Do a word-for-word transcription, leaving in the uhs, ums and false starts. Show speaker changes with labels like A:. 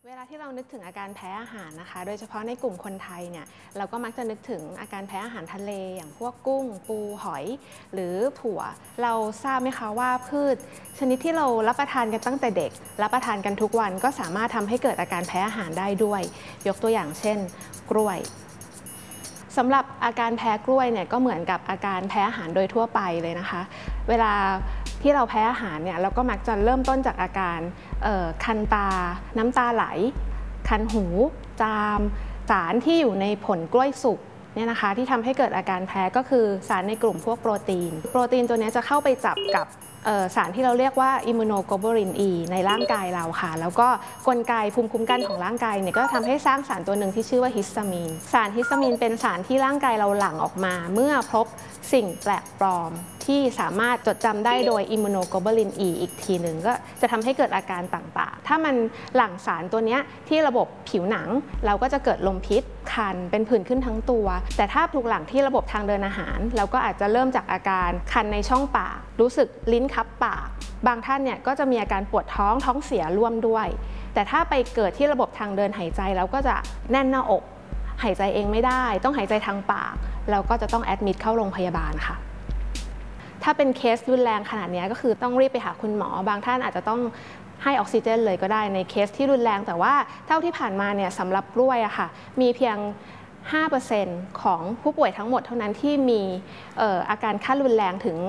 A: เวลาที่เรานึกถึงอาการแพ้อาหารนะคะโดยเฉพาะในกลุ่มคนไทยเนี่ยเราก็มักจะนึกถึงอาการแพ้อาหารทะเลอย่างพวกกุ้งปูหอยหรือถั่วเราทราบไหมคะว่าพืชชนิดที่เรารับประทานกันตั้งแต่เด็กรับประทานกันทุกวันก็สามารถทำให้เกิดอาการแพ้อาหารได้ด้วยยกตัวอย่างเช่นกล้วยสำหรับอาการแพ้กล้วยเนี่ยก็เหมือนกับอาการแพ้อาหารโดยทั่วไปเลยนะคะเวลาที่เราแพ้อาหารเนี่ยเราก็มักจะเริ่มต้นจากอาการคันตาน้ำตาไหลคันหูจามสารที่อยู่ในผลกล้วยสุกเนี่ยนะคะที่ทำให้เกิดอาการแพ้ก็คือสารในกลุ่มพวกโปรตีนโปรตีนตัวนี้จะเข้าไปจับกับสารที่เราเรียกว่าอิมมูโนโกลบูลิน E ในร่างกายเราค่ะแล้วก็กลไกภูมิคุ้มกันของร่างกายเนี่ยก็ทำให้สร้างสารตัวหนึ่งที่ชื่อว่าฮิสตามีนสารฮิสตามีนเป็นสารที่ร่างกายเราหลั่งออกมาเมื่อพบสิ่งแปลกปลอมที่สามารถจดจำได้โดยอิมมูโนโกลบูลิน E อีกทีหนึ่งก็จะทำให้เกิดอาการต่างๆถ้ามันหลั่งสารตัวนี้ที่ระบบผิวหนังเราก็จะเกิดลมพิษคันเป็นผื่นขึ้นทั้งตัวแต่ถ้าถูกหลั่งที่ระบบทางเดินอาหารเราก็อาจจะเริ่มจากอาการคันในช่องปากรู้สึกลิ้นคับปากบางท่านเนี่ยก็จะมีอาการปวดท้องท้องเสียร่วมด้วยแต่ถ้าไปเกิดที่ระบบทางเดินหายใจเราก็จะแน่นหน้าอกหายใจเองไม่ได้ต้องหายใจทางปากเราก็จะต้องแอดมิดเข้าโรงพยาบาลค่ะถ้าเป็นเคสรุนแรงขนาดนี้ก็คือต้องรีบไปหาคุณหมอบางท่านอาจจะต้องให้ออกซิเจนเลยก็ได้ในเคสที่รุนแรงแต่ว่าเท่าที่ผ่านมาเนี่ยสำหรับกล้วยอะค่ะมีเพียง ห้าเปอร์เซ็นต์ ของผู้ป่วยทั้งหมดเท่านั้นที่มีเอ่ออาการขั้นรุนแรงถึง